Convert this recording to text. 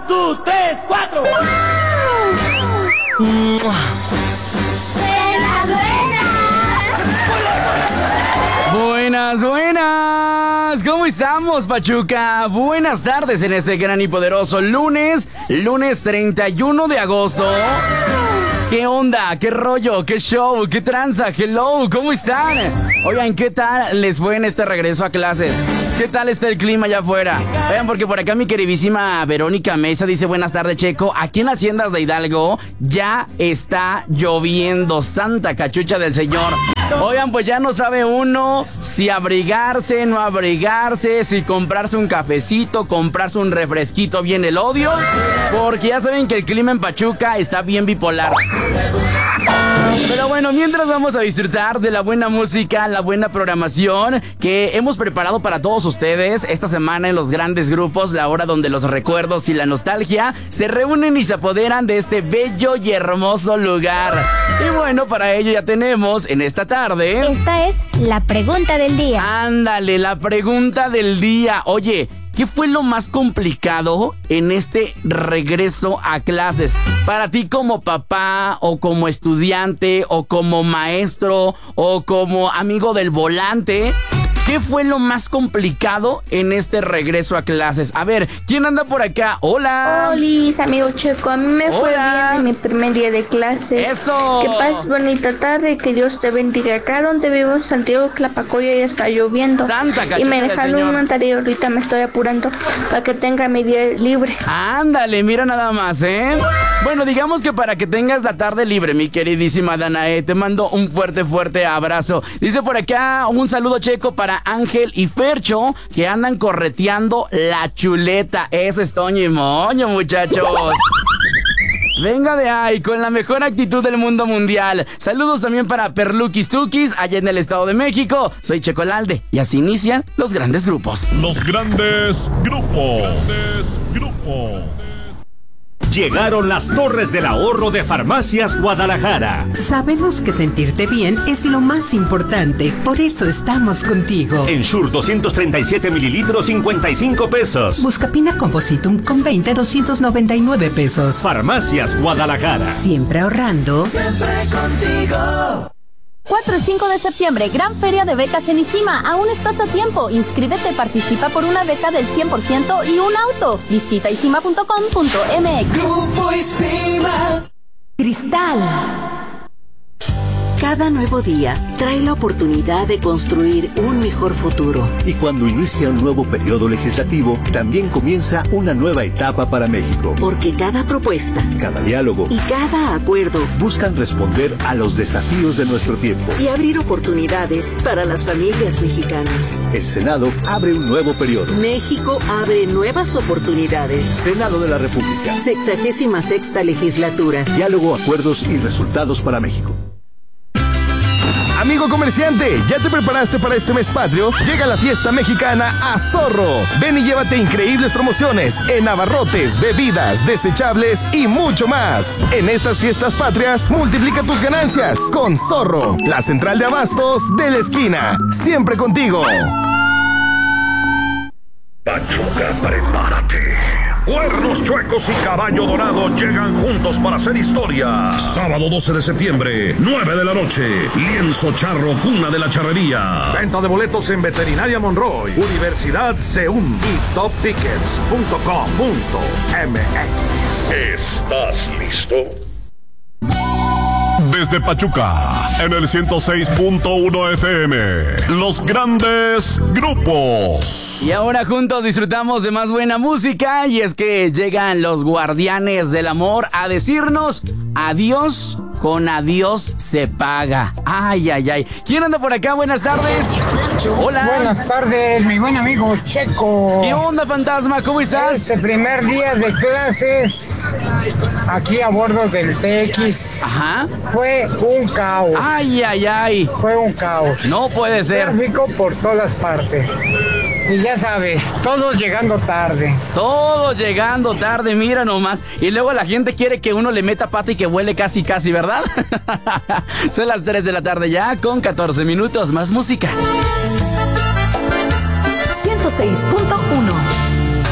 2, 3, 4. Buenas, buenas. ¿Cómo estamos, Pachuca? Buenas tardes en este gran y poderoso lunes 31 de agosto. ¿Qué onda? ¿Qué rollo? ¿Qué show? ¿Qué tranza? Hello, ¿cómo están? Oigan, ¿qué tal les fue en este regreso a clases? ¿Qué tal está el clima allá afuera? Vean, porque por acá mi queridísima Verónica Mesa dice: buenas tardes, Checo. Aquí en las haciendas de Hidalgo ya está lloviendo. Santa cachucha del Señor. Oigan, pues ya no sabe uno si abrigarse, no abrigarse, si comprarse un cafecito, comprarse un refresquito bien el odio, porque ya saben que el clima en Pachuca está bien bipolar. Pero bueno, mientras vamos a disfrutar de la buena música, la buena programación que hemos preparado para todos ustedes esta semana en los grandes grupos, la hora donde los recuerdos y la nostalgia se reúnen y se apoderan de este bello y hermoso lugar. Y bueno, para ello ya tenemos en esta tarde... Esta es la pregunta del día. Ándale, la pregunta del día. Oye, ¿qué fue lo más complicado en este regreso a clases? Para ti como papá, o como estudiante, o como maestro, o como amigo del volante, ¿qué fue lo más complicado en este regreso a clases? A ver, ¿quién anda por acá? ¡Hola! Hola, amigo Checo. A mí me fue bien en mi primer día de clases. ¡Eso! Que pases bonita tarde, que Dios te bendiga. Acá donde vivo, Santiago Tlapacoya, ya está lloviendo. Santa cachucha y me del dejaron Señor. una tarea, ahorita me estoy apurando para que tenga mi día libre. Ándale, mira nada más, ¿eh? Bueno, digamos que para que tengas la tarde libre, mi queridísima Danae, te mando un fuerte abrazo. Dice por acá un saludo, Checo, para Ángel y Fercho, que andan correteando la chuleta. Eso es Toño y Moño, muchachos. Venga de ahí, con la mejor actitud del mundo mundial. Saludos también para Perluquis Tuquis, allá en el Estado de México. Soy Checo Lalde, y así inician los grandes grupos. Los grandes grupos. Llegaron las torres del ahorro de Farmacias Guadalajara. Sabemos que sentirte bien es lo más importante, por eso estamos contigo. Ensure 237 mililitros, 55 pesos. Buscapina Compositum con 20, 299 pesos. Farmacias Guadalajara. Siempre ahorrando. Siempre contigo. 4 y 5 de septiembre, gran feria de becas en ICIMA. Aún estás a tiempo. Inscríbete, participa por una beca del 100% y un auto. Visita isima.com.mx. Grupo ICIMA. Cristal. Cada nuevo día trae la oportunidad de construir un mejor futuro. Y cuando inicia un nuevo periodo legislativo, también comienza una nueva etapa para México. Porque cada propuesta, cada diálogo y cada acuerdo buscan responder a los desafíos de nuestro tiempo y abrir oportunidades para las familias mexicanas. El Senado abre un nuevo periodo. México abre nuevas oportunidades. Senado de la República. 66ª legislatura. Diálogo, acuerdos y resultados para México. Amigo comerciante, ¿ya te preparaste para este mes patrio? Llega la fiesta mexicana a Zorro. Ven y llévate increíbles promociones en abarrotes, bebidas, desechables y mucho más. En estas fiestas patrias, multiplica tus ganancias con Zorro, la central de abastos de la esquina. Siempre contigo. Pachuca, prepárate. Cuernos Chuecos y Caballo Dorado llegan juntos para hacer historia. Sábado 12 de septiembre, 9 de la noche. Lienzo Charro, cuna de la charrería. Venta de boletos en Veterinaria Monroy, Universidad CEUM y toptickets.com.mx. ¿Estás listo? Desde Pachuca, en el 106.1 FM, los grandes grupos. Y ahora juntos disfrutamos de más buena música, y es que llegan los Guardianes del Amor a decirnos adiós. Con adiós se paga. Ay, ay, ay. ¿Quién anda por acá? Buenas tardes. Hola. Buenas tardes, mi buen amigo Checo. ¿Qué onda, fantasma? ¿Cómo estás? Este primer día de clases aquí a bordo del TX. Ajá. Fue un caos. Ay, ay, ay. Fue un caos. No puede ser. Tráfico por todas partes. Y ya sabes, todos llegando tarde. Todos llegando tarde, mira nomás. Y luego la gente quiere que uno le meta pata y que huele casi, ¿verdad? Son las 3 de la tarde ya, con 14 minutos. Más música. 106.1